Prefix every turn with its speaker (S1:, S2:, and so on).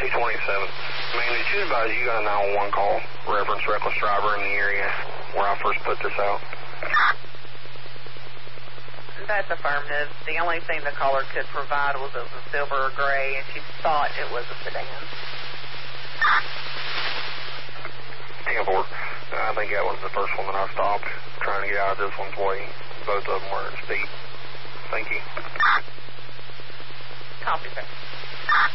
S1: 227. Man, did you advise you got a 911 call, reference reckless driver in the area where I first put this out?
S2: That's affirmative. The only thing the caller could provide was it was a silver or gray, and she thought it was a sedan.
S1: 10-4. I think that was the first one that I stopped, trying to get out of this one's way. Both of them were at speed. Thank you.
S2: Copy, sir.